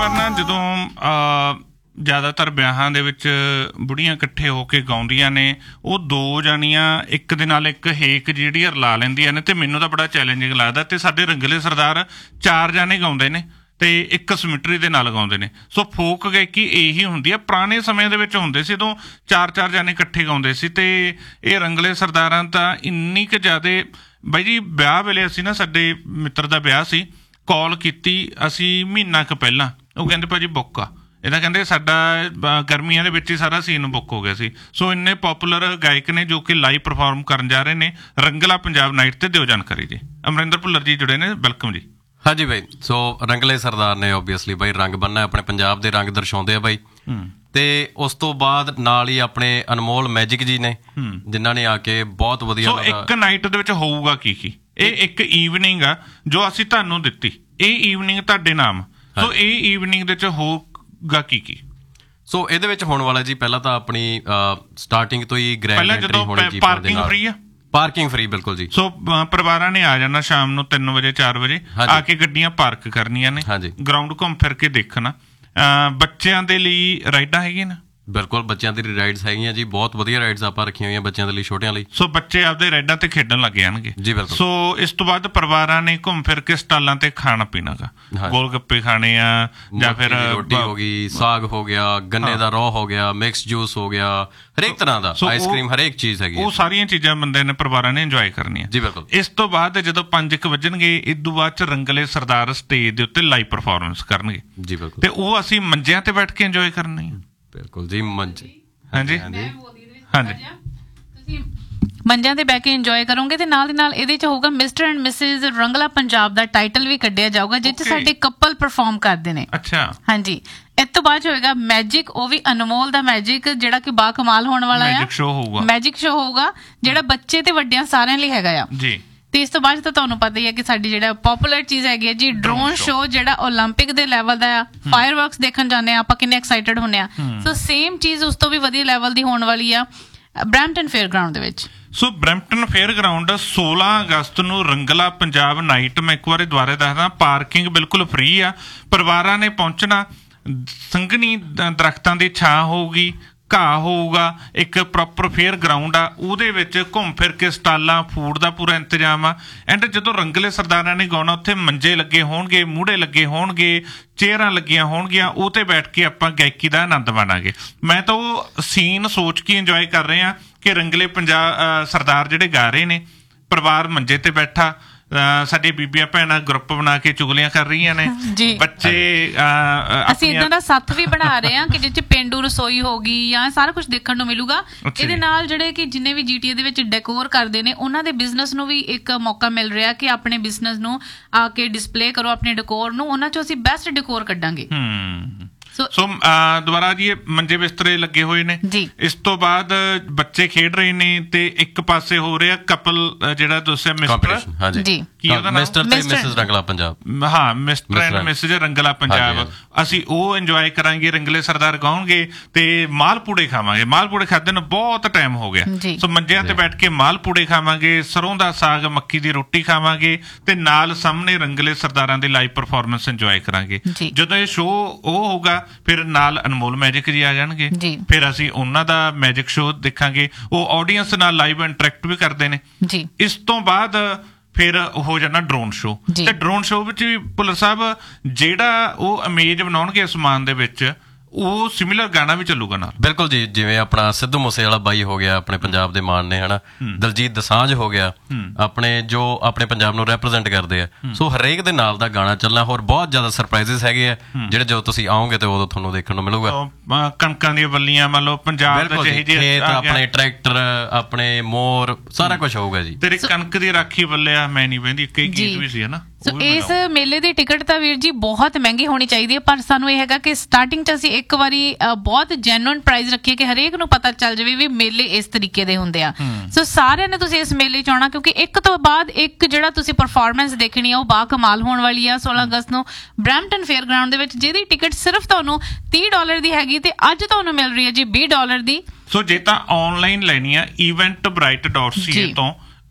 ਵਾਰ ਨਾ ਜਦੋਂ ਜ਼ਿਆਦਾਤਰ ਵਿਆਹਾਂ ਦੇ ਵਿੱਚ ਬੁੜੀਆਂ ਇਕੱਠੇ ਹੋ ਕੇ ਗਾਉਂਦੀਆਂ ਨੇ, ਉਹ ਦੋ ਜਾਣੀਆਂ ਇੱਕ ਦੇ ਨਾਲ ਇੱਕ ਹੇਕ ਜਿਹੜੀ ਰਲਾ ਲੈਂਦੀਆਂ ਨੇ, ਅਤੇ ਮੈਨੂੰ ਤਾਂ ਬੜਾ ਚੈਲੰਜਿੰਗ ਲੱਗਦਾ। ਅਤੇ ਸਾਡੇ ਰੰਗਲੇ ਸਰਦਾਰ 4 ਜਾਣੇ ਗਾਉਂਦੇ ਨੇ ਅਤੇ ਇੱਕ ਸਮਿਟਰੀ ਦੇ ਨਾਲ ਗਾਉਂਦੇ ਨੇ। ਸੋ ਫੋਕ ਗਾਇਕੀ ਇਹੀ ਹੁੰਦੀ ਆ। ਪੁਰਾਣੇ ਸਮਿਆਂ ਦੇ ਵਿੱਚ ਹੁੰਦੇ ਸੀ ਉਦੋਂ 4 ਜਾਣੇ ਇਕੱਠੇ ਗਾਉਂਦੇ ਸੀ। ਅਤੇ ਇਹ ਰੰਗਲੇ ਸਰਦਾਰਾਂ ਤਾਂ ਇੰਨੀ ਕੁ ਜ਼ਿਆਦਾ ਬਾਈ ਜੀ, ਵਿਆਹ ਵੇਲੇ ਅਸੀਂ ਨਾ, ਸਾਡੇ ਮਿੱਤਰ ਦਾ ਵਿਆਹ ਸੀ, ਕਾਲ ਕੀਤੀ ਅਸੀਂ ਮਹੀਨਾ ਕੁ ਪਹਿਲਾਂ, ਉਹ ਕਹਿੰਦੇ ਭਾਅ ਜੀ ਬੁੱਕ ਆ। ਇਹਦਾ ਕਹਿੰਦੇ ਸਾਡਾ ਗਰਮੀਆਂ ਦੇ ਵਿੱਚ ਹੀ ਸਾਰਾ ਸੀਨ ਬੁੱਕ ਹੋ ਗਿਆ ਸੀ। ਸੋ ਇੰਨੇ ਪੋਪੂਲਰ ਗਾਇਕ ਨੇ ਜੋ ਕਿ ਲਾਈਵ ਪਰਫਾਰਮ ਕਰਨ ਜਾ ਰਹੇ ਨੇ ਰੰਗਲਾ ਪੰਜਾਬ ਨਾਈਟ ਤੇ। ਦਿਓ ਜਾਣਕਾਰੀ ਜੀ। ਅਮਰਿੰਦਰ ਭੁੱਲਰ ਜੀ ਜੁੜੇ ਨੇ, ਵੈਲਕਮ ਜੀ। ਹਾਂਜੀ ਬਾਈ। ਸੋ ਰੰਗਲੇ ਸਰਦਾਰ ਨੇ ਓਬਵੀਅਸਲੀ ਬਾਈ ਰੰਗ ਬੰਨ੍ਹਣਾ, ਆਪਣੇ ਪੰਜਾਬ ਦੇ ਰੰਗ ਦਰਸਾਉਂਦੇ ਆ ਬਾਈ। ਤੇ ਉਸ ਤੋਂ ਬਾਅਦ ਨਾਲ ਹੀ ਆਪਣੇ ਅਨਮੋਲ ਮੈਜਿਕ ਜੀ ਨੇ, ਜਿਨ੍ਹਾਂ ਨੇ ਆ ਕੇ ਬਹੁਤ ਵਧੀਆ। ਸੋ ਇੱਕ ਨਾਈਟ ਦੇ ਵਿੱਚ ਹੋਊਗਾ ਕੀ? ਇਹ ਇੱਕ ਈਵਨਿੰਗ ਆ ਜੋ ਅਸੀਂ ਤੁਹਾਨੂੰ ਦਿੱਤੀ, ਇਹ ਈਵਨਿੰਗ ਤੁਹਾਡੇ ਨਾਮ। ਸੋ ਇਹ ਈਵਨਿੰਗ ਦੇ ਵਿੱਚ ਹੋਊਗਾ ਕੀ? ਸੋ ਇਹਦੇ ਵਿੱਚ ਹੋਣ ਵਾਲਾ ਜੀ, ਪਹਿਲਾਂ ਤਾਂ ਆਪਣੀ ਸਟਾਰਟਿੰਗ ਤੋਂ ਹੀ ਗ੍ਰੈਂਡ ਐਂਟਰੀ ਹੋਣੀ ਜੀ। ਪਾਰਕਿੰਗ ਫ੍ਰੀ ਆ? ਪਾਰਕਿੰਗ ਫ੍ਰੀ, ਬਿਲਕੁਲ ਜੀ। ਸੋ ਪਰਿਵਾਰਾਂ ਨੇ ਆ ਜਾਣਾ ਸ਼ਾਮ ਨੂੰ 3 ਵਜੇ 4 ਵਜੇ ਆ ਕੇ ਗੱਡੀਆਂ ਪਾਰਕ ਕਰਨੀਆਂ ਨੇ, ਗਰਾਊਂਡ ਘੁੰਮ ਫਿਰ ਕੇ ਦੇਖਣਾ। ਬੱਚਿਆਂ ਦੇ ਲਈ ਰਾਈਡਾਂ ਹੈਗੀਆਂ ਨੇ? ਬਿਲਕੁਲ, ਬੱਚਿਆਂ ਦੀ ਰਾਈਡਸ ਹੈਗੀਆਂ ਜੀ, ਬਹੁਤ ਵਧੀਆ ਰਾਈਡਸ ਆਪਾਂ ਰੱਖੀਆਂ ਹੋਈਆਂ ਬੱਚਿਆਂ ਦੇ ਲਈ, ਛੋਟਿਆਂ ਲਈ। ਸੋ ਬੱਚੇ ਆਪਦੇ ਰਾਈਡਾਂ ਤੇ ਖੇਡਣ ਲੱਗ ਜਾਣਗੇ ਜੀ, ਬਿਲਕੁਲ। ਸੋ ਇਸ ਤੋਂ ਬਾਅਦ ਪਰਿਵਾਰਾਂ ਨੇ ਘੁੰਮ ਫਿਰ ਕੇ ਸਟਾਲਾਂ ਤੇ ਖਾਣਾ ਪੀਣਾ ਗਾ, ਗੋਲ ਗੱਪੇ ਖਾਣੇ ਆ, ਜਾਂ ਫਿਰ ਰੋਟੀ ਹੋ ਗਈ, ਸਾਗ ਹੋ ਗਿਆ, ਗੰਨੇ ਦਾ ਰੋਹ ਹੋ ਗਿਆ, ਮਿਕਸ ਜੂਸ ਹੋ ਗਿਆ, ਹਰੇਕ ਤਰ੍ਹਾਂ ਦਾ ਆਈਸਕ੍ਰੀਮ, ਹਰੇਕ ਚੀਜ਼ ਹੈਗੀ। ਉਹ ਸਾਰੀਆਂ ਚੀਜ਼ਾਂ ਬੰਦੇ ਨੇ, ਪਰਿਵਾਰਾਂ ਨੇ ਇੰਜੋਏ ਕਰਨੀਆਂ ਜੀ, ਬਿਲਕੁਲ। ਇਸ ਤੋਂ ਬਾਅਦ ਜਦੋਂ 5 ਵੱਜਣਗੇ, ਇਸ ਤੋਂ ਬਾਅਦ ਚ ਰੰਗਲੇ ਸਰਦਾਰ ਸਟੇਜ ਦੇ ਉੱਤੇ ਲਾਈਵ ਪਰਫਾਰਮੈਂਸ ਕਰਨਗੇ ਜੀ, ਬਿਲਕੁਲ। ਤੇ ਉਹ ਅਸੀਂ ਮੰਜਿਆਂ ਤੇ ਬੈਠ ਕੇ ਇੰਜੋਏ ਕਰਨੀ। ਬਿਲਕੁਲ ਜੀ, ਮੰਜੇ। ਹਾਂਜੀ ਹਾਂਜੀ, ਤੁਸੀਂ ਮੰਜਿਆਂ ਤੇ ਬਹਿ ਕੇ ਇੰਜੋਏ ਕਰੋਗੇ। ਤੇ ਨਾਲ ਦੀ ਨਾਲ ਇਹਦੇ 'ਚ ਹੋਊਗਾ mister and Mrs Rangla Punjab the title ਵੀ ਕੱਢਿਆ ਜਾਊਗਾ, ਜਿਸ 'ਚ ਸਾਡੇ ਕਪਲ ਪਰਫਾਰਮ ਕਰਦੇ ਨੇ। ਅੱਛਾ, ਹਾਂਜੀ। ਇਸ ਤੋਂ ਬਾਅਦ ਹੋਏਗਾ ਮੈਜਿਕ, ਉਹ ਵੀ ਅਨਮੋਲ ਦਾ ਮੈਜਿਕ, ਜਿਹੜਾ ਕਿ ਬਾ ਕਮਾਲ ਹੋਣ ਵਾਲਾ ਆ। ਮੈਜਿਕ ਸ਼ੋ ਹੋਊਗਾ ਜਿਹੜਾ ਬੱਚੇ ਤੇ ਵੱਡਿਆਂ ਸਾਰਿਆਂ ਲਈ ਹੈਗਾ ਆ ਜੀ। ਤੇ ਇਸ ਤੋਂ ਬਾਅਦ ਤਾਂ ਤੁਹਾਨੂੰ ਪਤਾ ਹੀ ਹੈ ਕਿ ਸਾਡੀ ਜਿਹੜਾ ਪੋਪੂਲਰ ਚੀਜ਼ ਹੈਗੀ ਹੈ ਜੀ, ਡਰੋਨ ਸ਼ੋ, ਜਿਹੜਾ ਓਲੰਪਿਕ ਦੇ ਲੈਵਲ ਦਾ ਆ। ਫਾਇਰਵਰਕਸ ਦੇਖਣ ਜਾਂਦੇ ਆ ਆਪਾਂ, ਕਿੰਨੇ ਐਕਸਾਈਟਡ ਹੁੰਦੇ ਆ। ਸੋ ਸੇਮ ਚੀਜ਼ ਉਸ ਤੋਂ ਵੀ ਵਧੀਆ ਲੈਵਲ ਦੀ ਹੋਣ ਵਾਲੀ ਆ ਬਰੈਂਪਟਨ ਫੇਅਰ ਗਰਾਊਂਡ ਦੇ ਵਿੱਚ। ਸੋ ਬਰੈਂਪਟਨ ਫੇਅਰ ਗਰਾਊਂਡ 16 ਅਗਸਤ ਨੂੰ ਰੰਗਲਾ ਪੰਜਾਬ ਨਾਈਟ। ਮੈਂ ਇੱਕ ਵਾਰੀ ਦੁਬਾਰਾ ਦੱਸਦਾ, ਪਾਰਕਿੰਗ ਬਿਲਕੁਲ ਫ੍ਰੀ ਆ। ਪਰਿਵਾਰਾਂ ਨੇ ਪਹੁੰਚਣਾ, ਸੰਘਣੀ ਦਰਖਤਾਂ ਦੀ ਛਾਂ ਹੋਊਗੀ, ਘਾਹ ਹੋਊਗਾ, ਇੱਕ ਪ੍ਰੋਪਰ ਫੇਅਰ ਗਰਾਊਂਡ ਆ, ਉਹਦੇ ਵਿੱਚ ਘੁੰਮ ਫਿਰ ਕੇ ਸਟਾਲਾਂ, ਫੂਡ ਦਾ ਪੂਰਾ ਇੰਤਜ਼ਾਮ ਆ। ਐਂਡ ਜਦੋਂ ਰੰਗਲੇ ਸਰਦਾਰਾਂ ਨੇ ਗਾਉਣਾ, ਉੱਥੇ ਮੰਜੇ ਲੱਗੇ ਹੋਣਗੇ, ਮੂਹੜੇ ਲੱਗੇ ਹੋਣਗੇ, ਚੇਅਰਾਂ ਲੱਗੀਆਂ ਹੋਣਗੀਆਂ, ਉਹ ਤੇ ਬੈਠ ਕੇ ਆਪਾਂ ਗਾਇਕੀ ਦਾ ਆਨੰਦ ਮਾਣਾਂਗੇ। ਮੈਂ ਤਾਂ ਉਹ ਸੀਨ ਸੋਚ ਕੇ ਇੰਜੋਏ ਕਰ ਰਹੇ ਹਾਂ ਕਿ ਰੰਗਲੇ ਪੰਜਾਬ ਸਰਦਾਰ ਜਿਹੜੇ ਗਾ ਰਹੇ ਨੇ, ਪਰਿਵਾਰ ਮੰਜੇ ਤੇ ਬੈਠਾ, ਸਾਡੀ ਬੀਬੀਆਂ ਭੈਣਾਂ ਗਰੁੱਪ ਬਣਾ ਕੇ ਚੁਗਲੀਆਂ ਕਰ ਰਹੀਆਂ ਨੇ, ਬੱਚੇ। ਅਸੀਂ ਇਦਾਂ ਦਾ ਸੱਥ ਵੀ ਬਣਾ ਰਹੇ ਹਾਂ ਕਿ ਜਿਸ 'ਚ ਪੇਂਡੂ ਰਸੋਈ ਹੋ ਗਈ ਜਾਂ ਸਾਰਾ ਕੁਝ ਦੇਖਣ ਨੂੰ ਮਿਲੂਗਾ। ਇਹਦੇ ਨਾਲ ਜਿਹੜੇ ਕਿ ਜਿੰਨੇ ਵੀ GTA ਦੇ ਵਿੱਚ ਡੈਕੋਰ ਕਰਦੇ ਨੇ, ਉਹਨਾਂ ਦੇ ਬਿਜ਼ਨਸ ਨੂੰ ਵੀ ਇੱਕ ਮੌਕਾ ਮਿਲ ਰਿਹਾ ਕਿ ਆਪਣੇ ਬਿਜ਼ਨਸ ਨੂੰ ਆ ਕੇ ਡਿਸਪਲੇ ਕਰੋ, ਆਪਣੇ ਡੈਕੋਰ ਨੂੰ। ਉਹਨਾਂ 'ਚੋਂ ਅਸੀਂ ਬੈਸਟ ਡੈਕੋਰ ਕੱਢਾਂਗੇ। ਸੋ ਦੁਬਾਰਾ ਜੀ, ਇਹ ਮੰਜੇ ਬਿਸਤਰੇ ਲੱਗੇ ਹੋਏ ਨੇ। ਇਸ ਤੋਂ ਬਾਅਦ ਬੱਚੇ ਖੇਡ ਰਹੇ ਨੇ ਤੇ ਇੱਕ ਪਾਸੇ ਹੋ ਰਿਹਾ ਕਪਲ, ਜਿਹੜਾ ਦੱਸਿਆ ਮਿਸਟਰ ਕੀ ਉਹਦਾ ਨਾਮ, ਮਿਸਟਰ ਤੇ ਮਿਸਿਸ ਰੰਗਲਾ ਪੰਜਾਬ। ਹਾਂ, ਮਿਸਟਰ ਐਂਡ ਮਿਸਿਸ ਰੰਗਲਾ ਪੰਜਾਬ। ਅਸੀਂ ਉਹ ਇੰਜੋਏ ਕਰਾਂਗੇ। ਰੰਗਲੇ ਸਰਦਾਰ ਗਾਉਣਗੇ ਤੇ ਮਾਲਪੂੜੇ ਖਾਵਾਂਗੇ। ਮਾਲਪੂੜੇ ਖਾਦੇ ਨੂੰ ਬਹੁਤ ਟਾਈਮ ਹੋ ਗਿਆ। ਸੋ ਮੰਜਿਆਂ ਤੇ ਬੈਠ ਕੇ ਮਾਲਪੂੜੇ ਖਾਵਾਂਗੇ, ਸਰੋਂ ਦਾ ਸਾਗ, ਮੱਕੀ ਦੀ ਰੋਟੀ ਖਾਵਾਂਗੇ, ਤੇ ਨਾਲ ਸਾਹਮਣੇ ਰੰਗਲੇ ਸਰਦਾਰਾਂ ਦੀ ਲਾਈਵ ਪਰਫਾਰਮੈਂਸ ਇੰਜੋਏ ਕਰਾਂਗੇ। ਜਦੋਂ ਇਹ ਸ਼ੋਅ ਉਹ ਹੋਊਗਾ, ਫਿਰ ਨਾਲ ਅਨਮੋਲ ਮੈਜਿਕ ਜੀ ਆ ਜਾਣਗੇ। ਫਿਰ ਅਸੀਂ ਉਹਨਾਂ ਦਾ ਮੈਜਿਕ ਸ਼ੋਅ ਦੇਖਾਂਗੇ। ਉਹ ਆਡੀਅנס ਨਾਲ ਲਾਈਵ ਇੰਟਰੈਕਟ ਵੀ ਕਰਦੇ ਨੇ। ਇਸ ਤੋਂ ਬਾਅਦ ਫਿਰ ਹੋ ਜਾਣਾ ਡਰੋਨ ਸ਼ੋਅ। ਤੇ ਡਰੋਨ ਸ਼ੋਅ ਵਿੱਚ ਵੀ ਭੁੱਲਰ ਸਾਹਿਬ ਜਿਹੜਾ ਉਹ ਇਮੇਜ ਬਣਾਉਣਗੇ ਅਸਮਾਨ ਦੇ ਵਿੱਚ, ਉਹ ਸਿਮਿਲਰ ਗਾਣਾ ਵੀ ਚੱਲੂਗਾ ਨਾਲ। ਬਿਲਕੁਲ ਜੀ, ਜਿਵੇਂ ਆਪਣਾ ਸਿੱਧੂ ਮੂਸੇਵਾਲਾ ਬਾਈ ਹੋ ਗਿਆ, ਆਪਣੇ ਪੰਜਾਬ ਦੇ ਮਾਣ ਨੇ, ਹਨਾ, ਦਲਜੀਤ ਦੋਸਾਂਝ ਹੋ ਗਿਆ, ਆਪਣੇ ਜੋ ਆਪਣੇ ਪੰਜਾਬ ਨੂੰ ਰੈਪਰੈਜ਼ੈਂਟ ਕਰਦੇ ਆ। ਸੋ ਹਰੇਕ ਦੇ ਨਾਲ ਦਾ ਗਾਣਾ ਚੱਲਣਾ। ਹੋਰ ਬਹੁਤ ਜ਼ਿਆਦਾ ਸਰਪ੍ਰਾਈਜ਼ਿਸ ਹੈਗੇ ਆ ਜਿਹੜੇ ਜਦੋਂ ਤੁਸੀਂ ਆਓਗੇ ਤੇ ਉਦੋਂ ਤੁਹਾਨੂੰ ਦੇਖਣ ਨੂੰ ਮਿਲੂਗਾ। ਕਣਕਾਂ ਦੀਆਂ ਬੱਲੀਆਂ, ਮੰਨ ਲਓ ਪੰਜਾਬ ਦੇ ਖੇਤ, ਆਪਣੇ ਟਰੈਕਟਰ, ਆਪਣੇ ਮੋਰ, ਸਾਰਾ ਕੁਝ ਹੋਊਗਾ ਜੀ। ਤੇਰੀ ਕਣਕ ਦੀ ਰਾਖੀ ਬੱਲਿਆ ਮੈਂ ਨਹੀਂ ਬਹਿੰਦੀ, ਕਈ ਗੀਤ ਵੀ ਸੀ, ਹਨਾ। ਸੋ ਇਸ ਮੇਲੇ ਦੀ ਟਿਕਟ ਤਾਂ ਵੀਰ ਜੀ ਬਹੁਤ ਮਹਿੰਗੀ ਹੋਣੀ ਚਾਹੀਦੀ ਹੈ, ਪਰ ਸਾਨੂੰ ਇਹ ਹੈਗਾ ਕਿ ਸਟਾਰਟਿੰਗ 'ਚ ਅਸੀਂ ਇੱਕ ਵਾਰੀ ਬਹੁਤ ਜੈਨੂਇਨ ਪ੍ਰਾਈਸ ਰੱਖੀਏ ਕਿ ਹਰੇਕ ਨੂੰ ਪਤਾ ਚੱਲ ਜਾਵੇ ਵੀ ਮੇਲੇ ਇਸ ਤਰੀਕੇ ਦੇ ਹੁੰਦੇ ਆ। ਸੋ ਸਾਰਿਆਂ ਨੇ ਤੁਸੀਂ ਇਸ ਮੇਲੇ 'ਚ ਆਉਣਾ, ਕਿਉਂਕਿ ਇੱਕ ਤੋਂ ਬਾਅਦ ਇੱਕ ਜਿਹੜਾ ਤੁਸੀਂ ਪਰਫਾਰਮੈਂਸ ਦੇਖਣੀ ਆ ਉਹ ਬਾ ਕਮਾਲ ਹੋਣ ਵਾਲੀ ਆ। 16 ਅਗਸਤ ਨੂੰ ਬਰੈਂਪਟਨ ਫੇਅਰ ਗਰਾਊਂਡ ਦੇ ਵਿੱਚ, ਜਿਹਦੀ ਟਿਕਟ ਸਿਰਫ ਤੁਹਾਨੂੰ $30 ਦੀ ਹੈਗੀ ਤੇ ਅੱਜ ਤੁਹਾਨੂੰ ਮਿਲ ਰਹੀ ਹੈ ਜੀ $20 ਦੀ। ਸੋ ਜੇ ਤਾਂ ਆਨਲਾਈਨ ਲੈਣੀ ਆ eventbrite.ca ਤੋਂ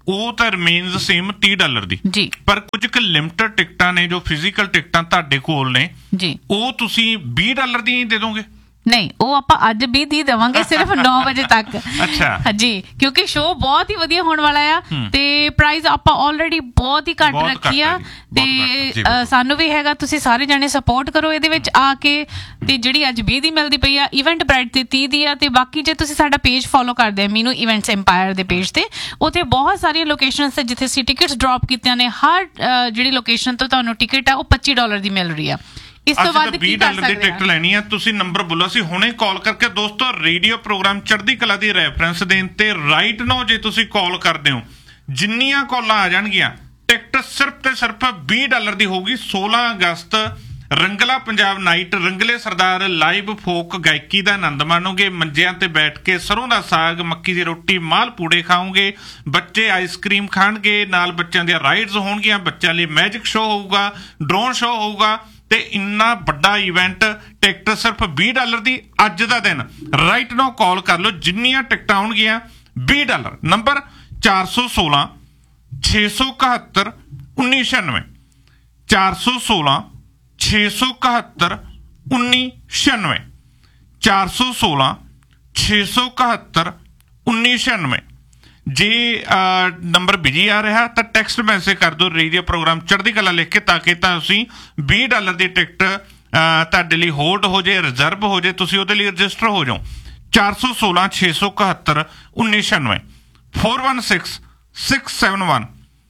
ਉਹ ਤਾਂ ਰਿਮੇਨਸ ਸੇਮ $30 ਦੀ ਜੀ, ਪਰ ਕੁਝ ਕੁ ਲਿਮਟਡ ਟਿਕਟਾਂ ਨੇ ਜੋ ਫਿਜ਼ੀਕਲ ਟਿਕਟਾਂ ਤੁਹਾਡੇ ਕੋਲ ਨੇ ਜੀ, ਉਹ ਤੁਸੀਂ $20 ਦੀਆਂ ਹੀ ਦੇ ਦੋਗੇ? ਨਹੀਂ, ਉਹ ਆਪਾਂ ਅੱਜ ਵੀ ਦੀ ਦੇਵਾਂਗੇ ਸਿਰਫ 9 ਵਜੇ ਤੱਕ। ਅੱਛਾ ਹਾਂਜੀ, ਕਿਉਂਕਿ ਸ਼ੋਅ ਬਹੁਤ ਹੀ ਵਧੀਆ ਹੋਣ ਵਾਲਾ ਆ ਤੇ ਪ੍ਰਾਈਸ ਆਪਾਂ ਆਲਰੇਡੀ ਬਹੁਤ ਹੀ ਘੱਟ ਰੱਖੀ ਆ ਤੇ ਸਾਨੂੰ ਵੀ ਹੈਗਾ ਤੁਸੀਂ ਸਾਰੇ ਜਾਣੇ ਸਪੋਰਟ ਕਰੋ ਇਹਦੇ ਵਿੱਚ ਆ ਕੇ। ਤੇ ਜਿਹੜੀ ਅੱਜ 20 ਦੀ ਮਿਲਦੀ ਪਈ ਆ ਇਵੈਂਟ ਬ੍ਰਾਈਟ ਤੇ 30 ਦੀ ਆ। ਤੇ ਬਾਕੀ ਜੇ ਤੁਸੀਂ ਸਾਡਾ ਪੇਜ ਫੋਲੋ ਕਰਦੇ ਆ ਮੀਨੂ ਇਵੈਂਟਸ ਐਮਪਾਇਰ ਦੇ ਪੇਜ ਤੇ, ਉੱਥੇ ਬਹੁਤ ਸਾਰੀਆਂ ਲੋਕੇਸ਼ਨਸ ਤੇ ਜਿੱਥੇ ਅਸੀਂ ਟਿਕਟਸ ਡ੍ਰੌਪ ਕੀਤੀਆਂ ਨੇ, ਹਰ ਜਿਹੜੀ ਲੋਕੇਸ਼ਨ ਤੋਂ ਤੁਹਾਨੂੰ ਟਿਕਟ ਆ ਉਹ $25 ਦੀ ਮਿਲ ਰਹੀ ਆ। ਇਸ ਤੋਂ ਬਾਅਦ $20 ਦੀ ਟਿਕਟ ਲੈਣੀ ਆ, ਤੁਸੀਂ ਨੰਬਰ ਬੋਲੋ, ਅਸੀਂ ਹੁਣੇ ਕਾਲ ਕਰਕੇ ਦੋਸਤੋ ਰੇਡੀਓ ਪ੍ਰੋਗਰਾਮ ਚੜ੍ਹਦੀ ਕਲਾ ਦੀ ਰੈਫਰੈਂਸ ਦੇਣ ਤੇ ਰਾਈਟ ਨਾਓ ਜੇ ਤੁਸੀਂ ਕਾਲ ਕਰਦੇ ਹੋ ਜਿੰਨੀਆਂ ਕਾਲਾਂ ਆ ਜਾਣਗੀਆਂ ਟਿਕਟ ਸਿਰਫ ਤੇ ਸਿਰਫ $20 ਦੀ ਹੋਊਗੀ। 16 ਅਗਸਤ ਰੰਗਲਾ ਪੰਜਾਬ ਨਾਈਟ, ਰੰਗਲੇ ਸਰਦਾਰ ਲਾਈਵ ਫੋਕ ਗਾਇਕੀ ਦਾ ਆਨੰਦ ਮਾਣੋਗੇ। ਮੰਜਿਆਂ ਤੇ ਬੈਠ ਕੇ ਸਰੋਂ ਦਾ ਸਾਗ, ਮੱਕੀ ਦੀ ਰੋਟੀ, ਮਾਲ ਪੂੜੇ ਖਾਓਗੇ, ਬੱਚੇ ਆਈਸਕ੍ਰੀਮ ਖਾਣਗੇ, ਨਾਲ ਬੱਚਿਆਂ ਦੀਆਂ ਰਾਈਡਸ ਹੋਣਗੀਆਂ, ਬੱਚਿਆਂ ਲਈ ਮੈਜਿਕ ਸ਼ੋਅ ਹੋਊਗਾ, ਡਰੋਨ ਸ਼ੋਅ ਹੋਊਗਾ ਤੇ ਇੰਨਾ ਵੱਡਾ ਇਵੈਂਟ। ਟਿਕਟ ਸਿਰਫ $20 ਦੀ ਅੱਜ ਦਾ ਦਿਨ। ਰਾਈਟ ਨਾਓ ਕਾਲ ਕਰ ਲਓ, ਜਿੰਨੀਆਂ ਟਿਕਟਾਂ ਆਉਣਗੀਆਂ $20। ਨੰਬਰ 416 671 1996 416 671 1996 416 671 1996। ਜੇ ਨੰਬਰ ਬਿਜੀ ਆ ਰਿਹਾ ਤਾਂ ਟੈਕਸਟ ਮੈਸੇਜ ਕਰ ਦਿਓ ਰੇਡੀਓ ਪ੍ਰੋਗਰਾਮ ਚੜ੍ਹਦੀ ਕਲਾ ਲਿਖ ਕੇ, ਤਾਂ ਕਿ ਤੁਸੀਂ $20 ਦੀ ਟਿਕਟ ਤੁਹਾਡੇ ਲਈ ਹੋਲਡ ਹੋ ਜਾਏ, ਰਿਜ਼ਰਵ ਹੋ ਜਾਏ, ਤੁਸੀਂ ਉਹਦੇ ਲਈ ਰਜਿਸਟਰ ਹੋ ਜਾਓ। 416 671 1996 416 671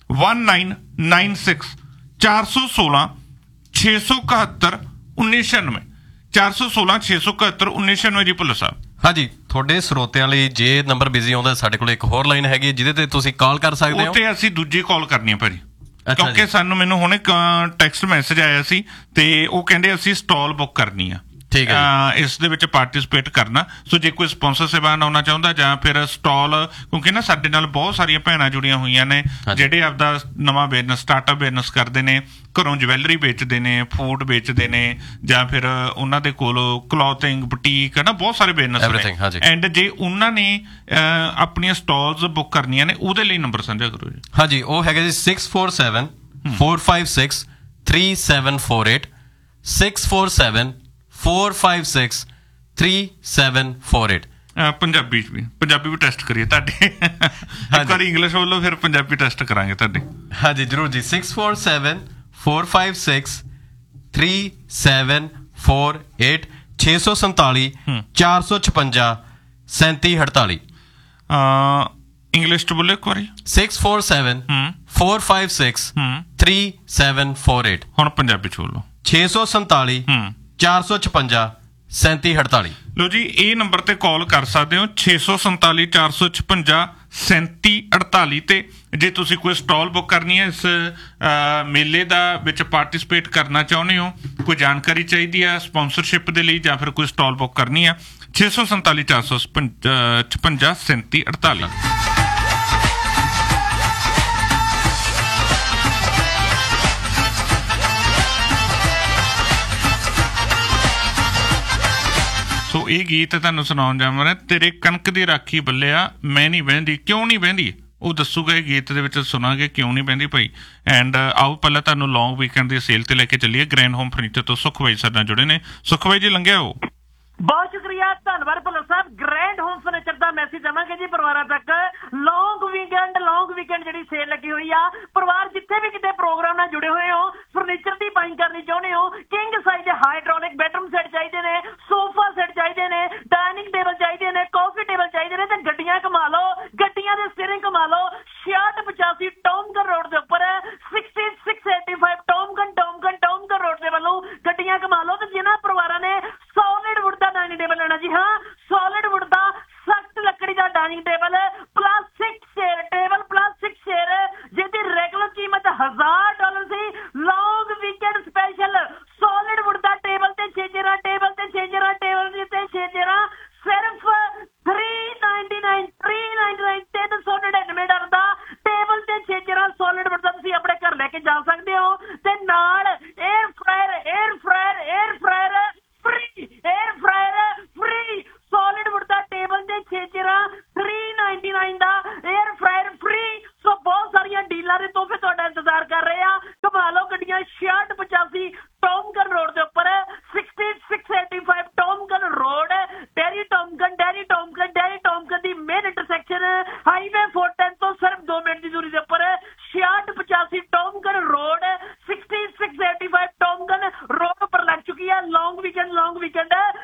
1996 416 671 1996 416 671 1996 ਜੀ ਭੁੱਲਰ ਸਾਹਿਬ। ਹਾਂਜੀ, ਤੁਹਾਡੇ ਸਰੋਤਿਆਂ ਲਈ ਜੇ ਨੰਬਰ ਬਿਜ਼ੀ ਆਉਂਦਾ ਸਾਡੇ ਕੋਲ ਇੱਕ ਹੋਰ ਲਾਈਨ ਹੈਗੀ ਜਿਹਦੇ ਤੇ ਤੁਸੀਂ ਕਾਲ ਕਰ ਸਕਦੇ ਹੋ। ਉੱਤੇ ਅਸੀਂ ਦੂਜੀ ਕਾਲ ਕਰਨੀ ਆ ਭਾਜੀ, ਕਿਉਂਕਿ ਮੈਨੂੰ ਹੁਣੇ ਟੈਕਸਟ ਮੈਸੇਜ ਆਇਆ ਸੀ ਤੇ ਉਹ ਕਹਿੰਦੇ ਅਸੀਂ ਸਟਾਲ ਬੁੱਕ ਕਰਨੀ ਆ। ਠੀਕ ਹੈ, ਇਸ ਦੇ ਵਿੱਚ ਪਾਰਟਿਸਿਪੇਟ ਕਰਨਾ। ਸੋ ਜੇ ਕੋਈ ਸਪਾਂਸਰ ਸੇਵਾਨ ਆਉਣਾ ਚਾਹੁੰਦਾ ਜਾਂ ਫਿਰ ਸਟਾਲ, ਕਿਉਂਕਿ ਨਾ ਸਾਡੇ ਨਾਲ ਬਹੁਤ ਸਾਰੀਆਂ ਭੈਣਾਂ ਜੁੜੀਆਂ ਹੋਈਆਂ ਨੇ ਜਿਹੜੇ ਆਪਦਾ ਨਵਾਂ ਬਿਜ਼ਨਸ, ਸਟਾਰਟਅਪ ਬਿਜ਼ਨਸ ਕਰਦੇ ਨੇ, ਘਰੋਂ ਜਵੈਲਰੀ ਵੇਚਦੇ ਨੇ, ਫੂਡ ਵੇਚਦੇ ਨੇ, ਜਾਂ ਫਿਰ ਉਹਨਾਂ ਦੇ ਕੋਲ ਕਲੋਥਿੰਗ ਬੁਟੀਕ ਹੈ ਨਾ, ਬਹੁਤ ਸਾਰੇ ਬਿਜ਼ਨਸ ਨੇ। ਐਂਡ ਜੇ ਉਹਨਾਂ ਨੇ ਆਪਣੀਆਂ ਸਟਾਲਸ ਬੁੱਕ ਕਰਨੀਆਂ ਨੇ ਉਹਦੇ ਲਈ ਨੰਬਰ ਸਾਂਝਾ ਕਰੋ ਜੀ। ਹਾਂਜੀ, ਉਹ ਹੈਗਾ ਜੀ 647 456 3748 647 456 3748। ਪੰਜਾਬੀ ਵੀ ਟੈਸਟ ਕਰੀਏ ਤੁਹਾਡੇ। ਇੱਕ ਵਾਰੀ ਇੰਗਲਿਸ਼ ਬੋਲੋ ਫਿਰ ਪੰਜਾਬੀ ਟੈਸਟ ਕਰਾਂਗੇ ਤੁਹਾਡੇ। ਹਾਂਜੀ ਜ਼ਰੂਰ ਜੀ। 647 456 3748 647 456 3748। ਇੰਗਲਿਸ਼ ਚ ਬੋਲੋ ਇੱਕ ਵਾਰੀ। 647 456 3748। ਹੁਣ ਪੰਜਾਬੀ ਚ ਬੋਲੋ। 647 456 3748। ਲੋ ਜੀ, ਇਹ ਨੰਬਰ ਤੇ ਕਾਲ ਕਰ ਸਕਦੇ ਹੋ 647 456 3748 ਤੇ। ਜੇ ਤੁਸੀਂ ਕੋਈ ਸਟਾਲ ਬੁੱਕ ਕਰਨੀ ਹੈ, ਇਸ ਮੇਲੇ ਦਾ ਵਿੱਚ ਪਾਰਟਿਸਿਪੇਟ ਕਰਨਾ ਚਾਹੁੰਦੇ ਹੋ, ਕੋਈ ਜਾਣਕਾਰੀ ਚਾਹੀਦੀ ਹੈ ਸਪਾਂਸਰਸ਼ਿਪ ਦੇ ਲਈ, ਜਾਂ ਫਿਰ ਕੋਈ ਸਟਾਲ ਬੁੱਕ ਕਰਨੀ ਹੈ, 647 456 3748। ਸੋ ਇਹ ਗੀਤ ਤੁਹਾਨੂੰ ਸੁਣਾਉਣ ਜਾ ਰਿਹਾ, ਤੇਰੇ ਕਣਕ ਦੀ ਰਾਖੀ ਬੱਲਿਆ ਮੈਂ ਨਹੀਂ ਬਹਿੰਦੀ। ਕਿਉਂ ਨਹੀਂ ਬਹਿੰਦੀ ਉਹ ਦੱਸੂਗਾ ਇਹ ਗੀਤ ਦੇ ਵਿੱਚ, ਸੁਣਾਂਗੇ ਕਿਉਂ ਨਹੀਂ ਬਹਿੰਦੀ ਭਾਈ। ਐਂਡ ਆਓ ਪਹਿਲਾਂ ਤੁਹਾਨੂੰ ਲੌਂਗ ਵੀਕਐਂਡ ਦੀ ਸੇਲ ਤੇ ਲੈ ਕੇ ਚੱਲੀਏ। ਗ੍ਰੈਂਡ ਹੋਮ ਫਰਨੀਚਰ ਤੋਂ ਸੁਖ ਬਾਈ ਸਾਡੇ ਨਾਲ ਜੁੜੇ ਨੇ। ਸੁਖ ਬਾਈ ਜੀ ਲੰਘਿਆ ਹੋ। ਬਹੁਤ ਸ਼ੁਕਰੀਆ, ਧੰਨਵਾਦ ਭੁੱਲਰ ਸਾਹਿਬ। ਗ੍ਰੈਂਡ ਹੋਮ ਫਰਨੀਚਰ ਦਾ ਮੈਸੇਜ ਦੇਵਾਂਗੇ ਜੀ ਪਰਿਵਾਰਾਂ ਤੱਕ। ਲੌਂਗ ਵੀਕਐਂਡ ਜਿਹੜੀ ਸੇਲ ਲੱਗੀ ਹੋਈ ਆ, ਪਰਿਵਾਰ ਜਿੱਥੇ ਵੀ ਕਿਤੇ ਪ੍ਰੋਗਰਾਮ ਨਾਲ ਜੁੜੇ ਹੋਏ ਹੋ, ਫਰਨੀਚਰ ਦੀ ਬਾਇੰਗ ਕਰਨੀ ਚਾਹੁੰਦੇ ਹੋ, ਕਿੰਗ ਸਾਈਜ਼ ਦੇ ਹਾਈਡ੍ਰੋਲਿਕ ਬੈਡਰੂਮ ਸੈੱਟ ਚਾਹੀਦੇ ਨੇ, ਸੋਫਾ ਸੈੱਟ ਚਾਹੀਦੇ ਨੇ, ਡਾਈਨਿੰਗ ਟੇਬਲ ਚਾਹੀਦੇ ਨੇ, ਕਾਫੀ ਟੇਬਲ ਚਾਹੀਦੇ ਨੇ, ਤੇ ਗੱਡੀਆਂ ਕਮਾ ਲਓ, ਗੱਡੀਆਂ ਦੇ ਸਟੀਅਰਿੰਗ ਕਮਾ ਲਓ। 6685 ਟੌਮਗਨ ਰੋਡ ਦੇ ਉੱਪਰ 6685 ਟੌਮਗਨ ਰੋਡ ਦੇ ਵੱਲੋਂ ਗੱਡੀਆਂ ਕਮਾ ਲਓ। ਤੇ ਜਿਨ੍ਹਾਂ ਪਰਿਵਾਰਾਂ